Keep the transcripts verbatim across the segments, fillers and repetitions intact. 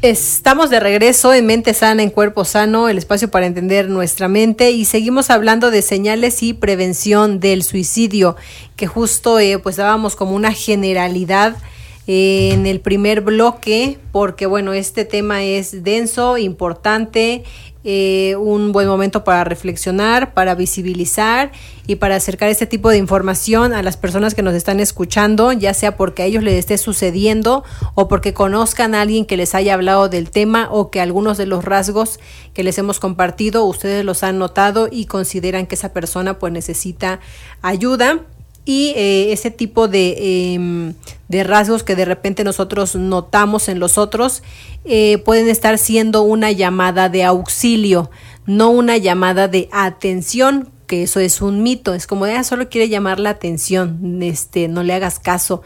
Estamos de regreso en Mente Sana, en Cuerpo Sano, el espacio para entender nuestra mente, y seguimos hablando de señales y prevención del suicidio, que justo eh, pues dábamos como una generalidad eh, en el primer bloque, porque bueno, este tema es denso, importante, eh, un buen momento para reflexionar, para visibilizar y para acercar este tipo de información a las personas que nos están escuchando, ya sea porque a ellos les esté sucediendo o porque conozcan a alguien que les haya hablado del tema, o que algunos de los rasgos que les hemos compartido ustedes los han notado y consideran que esa persona pues necesita ayuda. Y eh, ese tipo de, eh, de rasgos que de repente nosotros notamos en los otros eh, pueden estar siendo una llamada de auxilio, no una llamada de atención, que eso es un mito. Es como, ella solo quiere llamar la atención, este, no le hagas caso.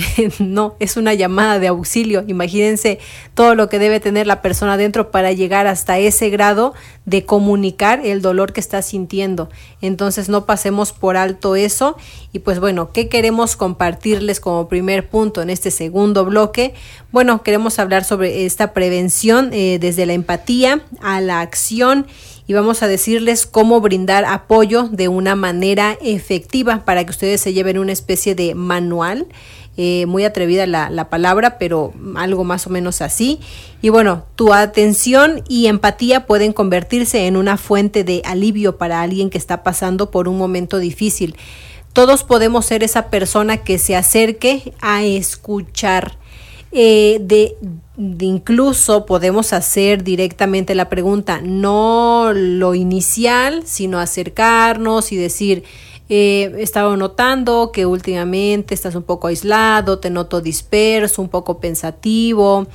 No, es una llamada de auxilio. Imagínense todo lo que debe tener la persona dentro para llegar hasta ese grado de comunicar el dolor que está sintiendo. Entonces no pasemos por alto eso. Y pues bueno, ¿qué queremos compartirles como primer punto en este segundo bloque? Bueno, queremos hablar sobre esta prevención eh, desde la empatía a la acción, y vamos a decirles cómo brindar apoyo de una manera efectiva para que ustedes se lleven una especie de manual. Eh, muy atrevida la, la palabra, pero algo más o menos así. Y bueno, tu atención y empatía pueden convertirse en una fuente de alivio para alguien que está pasando por un momento difícil. Todos podemos ser esa persona que se acerque a escuchar. Eh, de, de incluso podemos hacer directamente la pregunta, no lo inicial, sino acercarnos y decir: Eh, he estado notando que últimamente estás un poco aislado, te noto disperso, un poco pensativo,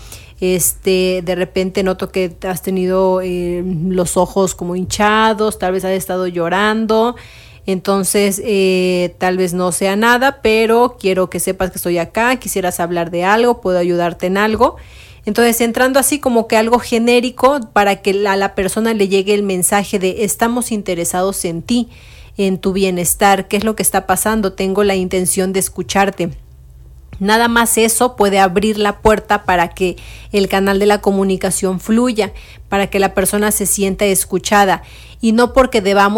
este, de repente noto que has tenido eh, los ojos como hinchados, tal vez has estado llorando. Entonces, eh, tal vez no sea nada, pero quiero que sepas que estoy acá, quisieras hablar de algo, puedo ayudarte en algo. Entonces, entrando así como que algo genérico para que a la persona le llegue el mensaje de: estamos interesados en ti, en tu bienestar, qué es lo que está pasando, tengo la intención de escucharte. Nada más eso puede abrir la puerta para que el canal de la comunicación fluya, para que la persona se sienta escuchada, y no porque debamos